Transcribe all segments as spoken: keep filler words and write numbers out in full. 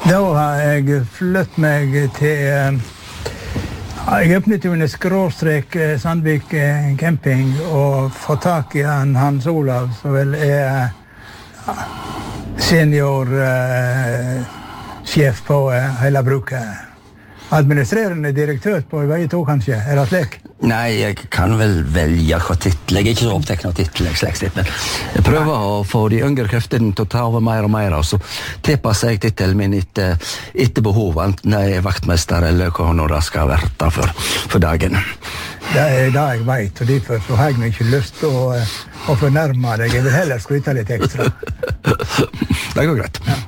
Da har jeg flyttet meg til... Jeg åpnet jo en skråstrek Sandvik camping og fått tak i han Hans Olav, som vel er senior eh, sjef på eh, hele bruket. Administrerende direktør på vei to, kanskje? Er det slik? Nei, jeg kan vel velge hva titel. Jeg er ikke så opptatt av titel, jeg slik sett, men jeg prøver å få de yngre kreftene til å ta over mer og mer, og så tilpasser jeg titelen min etter, etter behov, enten jeg er vaktmester eller hva nå det skal være for, for dagen. Det er det jeg vet, og derfor så har jeg ikke lyst til å, å fornærme deg. Jeg vil heller skryte litt ekstra. Det går greit. Ja.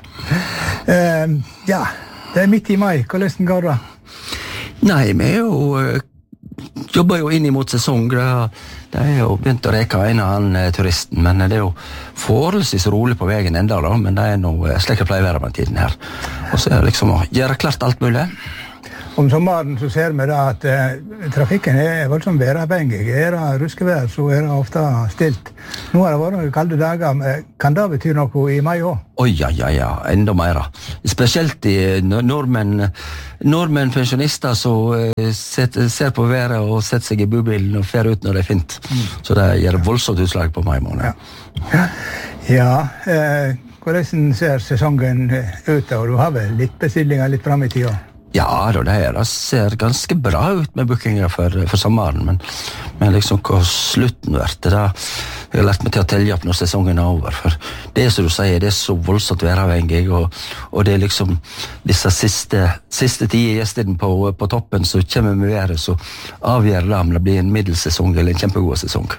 Uh, ja, det er midt i mai. Hvordan går det? Nei, vi er jo, jobber jo inn mot sesong. Det er jo begynt å reke en av han turisten, men det er jo forholdsvis rolig på veien enda da, men det er noe slik jeg pleier å være med tiden her. Og så er det liksom å gjøre klart alt mulig. Om sommeren så ser vi da at eh, trafikken er voldsomt væravhengig. Er det ruskevær, så er det ofte stilt. Nå har det vært kalde dager, men kan det bety noe i mai også? Oi, ja, ja, ja, enda mer. Spesielt i nordmenn, nordmenn pensjonister som uh, ser på været og setter seg i bubilen og fer ut når det er fint. Mm. Så det gjør voldsomt utslag på mai måned. Ja, ja eh, hvordan ser sesongen ut, og du har vel litt bestillinger litt frem i tida? Ja, det her det ser ganske bra ut med bookinger for, for sommeren, men, men liksom hva slutten vært, det jeg har lært meg til å telle opp når sesongen er over, for det som du sier, det er så voldsomt væravhengig, og, og det er liksom disse siste, siste tide gjestene på, på toppen som kommer med været, så avgjør det om det blir en middelsesong eller en kjempegod sesong.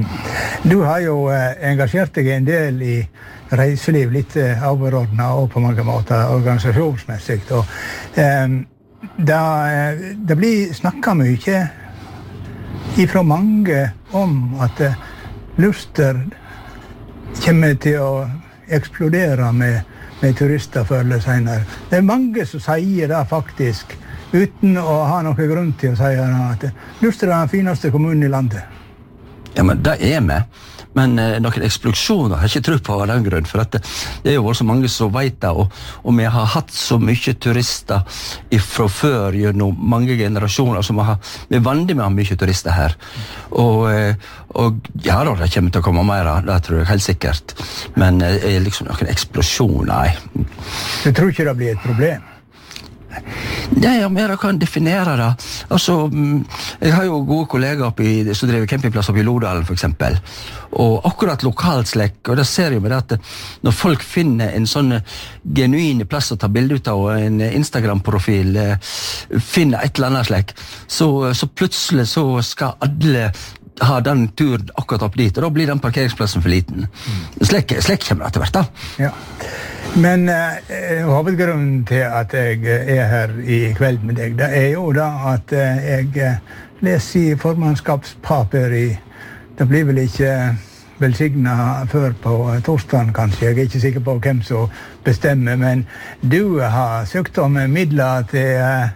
Du har jo eh, engasjert deg en del i reiseliv, litt eh, overordnet og på mange måter organisasjonsmessig, og eh, det, det blir snakket mye ifra mange om at eh, Luster kommer til å eksplodere med, med turister før eller senere. Det er mange som sier det faktisk, uten å ha noen grunn til å si at Luster er den fineste kommunen i landet. Ja, men det er vi. Men eh, noen eksplosjoner har jeg ikke tro på av den grunn, for at det, det er jo så mange som vet det, og, og vi har hatt så mye turister fra før gjennom mange generasjoner, som har, vi er vant med å ha mye turister her. Og, eh, og ja da, det kommer til å komme mer, det tror jeg helt sikkert. Men eh, liksom noen eksplosjoner, nei. Du tror ikke det blir et problem? Nei, ja, men jeg kan definere det. Altså, jeg har jo gode kollegaer oppi, som driver campingplass oppi Lodalen, for eksempel. Og akkurat lokalslekk, og det ser jo med det at når folk finner en sånn genuine plass å ta bilde ut av, og en Instagram-profil, finner et eller annet slekk, så, så plutselig så skal alle ha den turen akkurat opp dit, og da blir den parkeringsplassen for liten. Slik, slik kommer det til hvert da. Ja. Men eh, hovedgrunnen til at jeg er her i kveld med deg, det er jo da at eh, jeg leser i formannskapspapir i, det blir vel ikke velsignet før på torsdagen kanskje, jeg er ikke sikker på hvem som bestemmer, men du har søkt om midler til eh,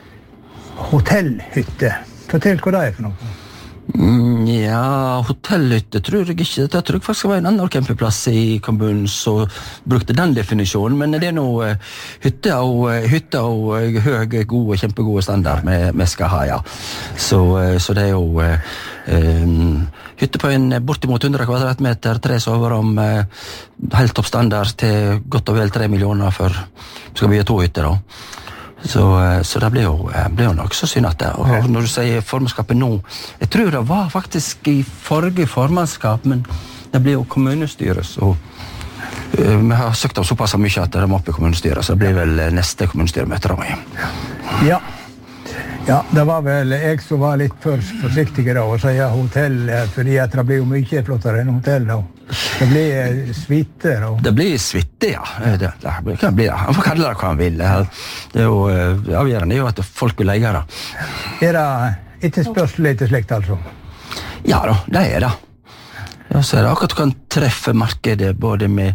hotellhytte. Fortell hva det er for noe. Mm, ja, hotellhytte tror jeg ikke. Det tror jeg faktisk var en annen campingplass i kommunen som brukte den definisjonen, men det er noe hytte og, hytte og høy, gode, kjempegode standard vi, vi skal ha, ja. Så, så det er jo um, hytte på en bortimot hundre kvadratmeter, tre soverom, helt topp standard til godt og vel tre millioner for skal vi ha to hytter da. Så, så det blir jo, ble jo nok så synd at det. Og når du sier formannskapet nå, jeg tror det var faktisk i forrige formannskap, men det blir jo kommunestyret, så uh, vi har søkt om såpass mye at det må opp i kommunestyret, så det blir vel neste kommunestyremøte da. Ja. Ja, det var vel jeg som var litt for forsiktig da, å si hotell, fordi at det blir jo mye flottere enn hotell da. Det blir suite da. Det blir suite, ja. Det, det kan bli det. Han får kalle det hva han vil. Det er jo avgjørende er jo at folk vil leie det. Er det etterspørsel etter slikt, altså? Ja da, det er det. Ja, så er det akkurat du kan treffe markedet både med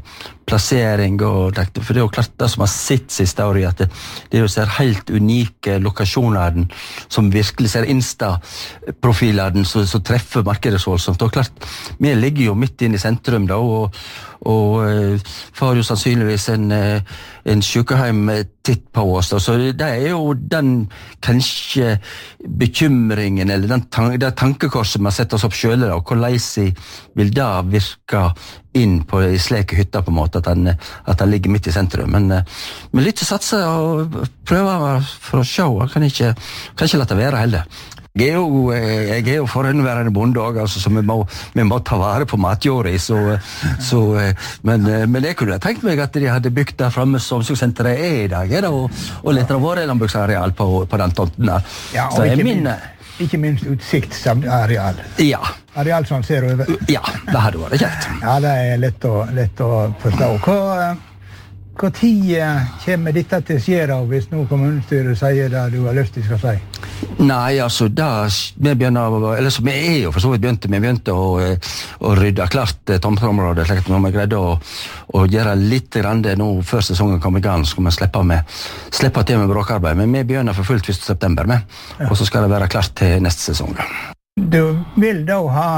plassering og det, for det er jo klart det som har sitt siste år i at det, det er jo ser helt unike lokasjoner som virkelig ser Insta-profiler som, som treffer markedet så voldsomt. Og klart, vi ligger jo midt inn i sentrum da, og, og uh, får jo sannsynligvis en, uh, en sykehjem titt på oss, da. Så det er jo den kanskje bekymringen, eller den tan det tankekorset man setter oss opp selv, da, og hvordan vil det virke inn på i sleke hytter på en måte, at han, at han ligger midt i sentrum. Men, men litt satse og prøve for å se, jeg kan ikke, kan ikke la det være heller. Jeg er jo, jeg er jo forhåndværende bonde også, altså, så vi må, vi må ta vare på matjorda, så, så, men, men jeg kunne ha tenkt meg at de hadde bygd der fremme som omsorgssenteret er i dag, da, og, og litt av våre landbruksareal på, på den tomten der. Ja, og ikke, min, ikke minst utsiktsareal. Ja. Areal som ser over. Ja, det hadde vært kjekt. Ja, det er lett å, lett å forstå. Hva, hva tid kommer dette til å skje hvis nå kommunestyret sier det du har lyst til å si? Nei, altså, da, vi begynner, eller så vi er jo for så vidt begynte, vi begynte å, å rydde klart tomteområdet, slik at når vi greide å, å gjøre litt grann det nå før sesongen kom i gang, så skal vi slippe, med, slippe til med bråkarbeid, men vi begynner for fullt første september med, ja. Og så skal det være klart til neste sesong. Du vil da ha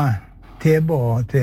tilbud til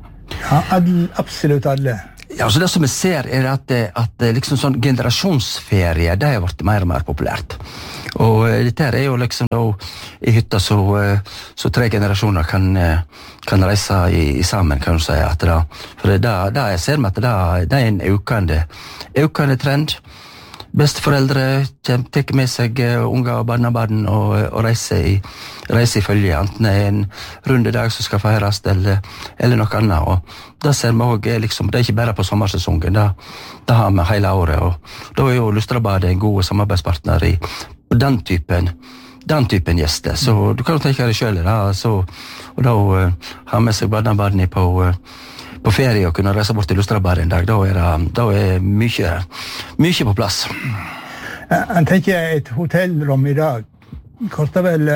ja, absolutt alle? Ja, så det som vi ser er at, at liksom sånn generasjonsferie, det har vært mer og mer populært. Og dette er jo liksom da, i hytta så, så tre generasjoner kan, kan reise i, i sammen, kan du si. At det, for det, det jeg ser med at det, det er en økende, økende trend. Besteforeldre tar med seg unger og barnebarn og, og reiser i, reiser i følge, enten det er en rundedag som skal feires eller, eller noe annet. Og da ser vi også, liksom, det er ikke bare på sommersesongen, da, da har vi hele året. Og da er jo Lustrabadet en god samarbeidspartner i den typen, den typen gjester. Så du kan jo tenke deg selv, da, så, og da uh, har med seg barnebarn på uh, på ferie og kunne reise bort til Lustrabadet en dag, da er det da er mye, mye på plass. Jeg tenker et hotellrom i dag koster vel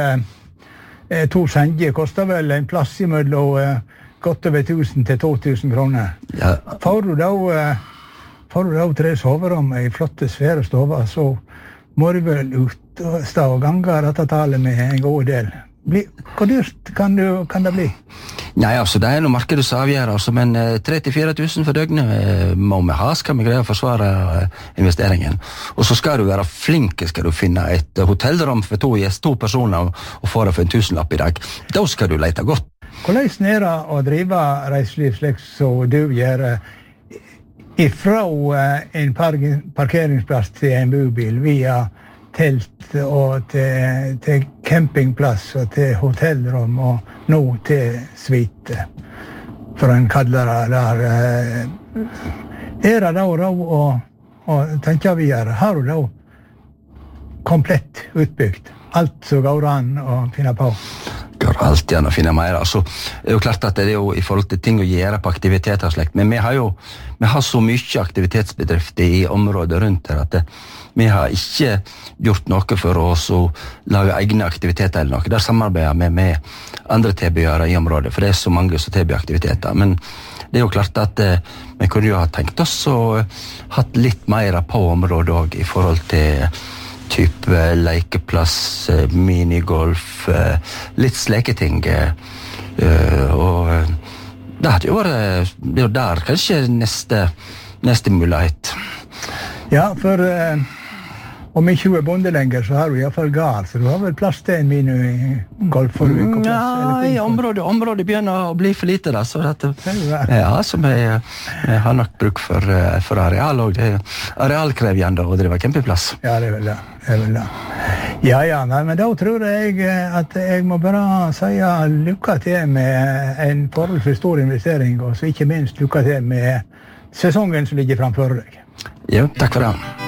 eh, to senger, koster vel en plass i mellom eh, godt over tusen til to tusen kroner. Ja. Får du da, eh, får du da tre soverom i flotte svære stover, så må du vel ut og stå og gange dette tallet med en god del. Bli, hvor dyrt kan, du, kan det bli? Nei, altså, det er noe markedet som avgjør, altså, men eh, tre til fire tusen for døgnet eh, må vi ha, skal vi greie å forsvare eh, investeringen. Og så skal du være flink, skal du finne et uh, hotellrom for to, yes, to personer og, og få det for en tusenlapp i dag. Da skal du lete godt. Hvordan er det å drive reiseliv slik som du gjør ifra uh, en par parkeringsplass til en bobil via telt og til, til campingplass og til hotellrom og nå til suite, for en kaller det der. Er det da råd å, å tenke videre? Har du da komplett utbygd? Alt som går an å finne på? Går alltid an å finne mer. Altså, det er jo klart at det er jo i forhold til ting å gjøre på aktiviteter og slekt, men vi har jo vi har så mye aktivitetsbedrifter i området rundt her at det, vi har ikke gjort noe for oss å lage egne aktiviteter eller noe. Der samarbeider vi med andre tilbydere i området, for det er så mange som tilbyr aktiviteter. Men det er jo klart at eh, vi kunne jo ha tenkt oss og hatt litt mer på området også, i forhold til type lekeplass, minigolf, litt sleketing. Og det hadde jo vært, det er jo der kanskje neste, neste mulighet. Ja, for uh, om ikke du er bonde lenger, så har du i hvert fall gard, så du har vel plass til en minigolf for du ikke plass? Ja, i området, området begynner å bli for lite da, så at, ja, så vi, vi har nok bruk for, for areal, og det er arealkrevjende å drive campingplass. Ja, det er vel det. Det er vel det. Ja, ja, nei, men da tror jeg at jeg må bare si lykke til med en forholdsvis stor investering, og så ikke minst lykke til med sesongen som ligger framfor deg. Jo, takk for det.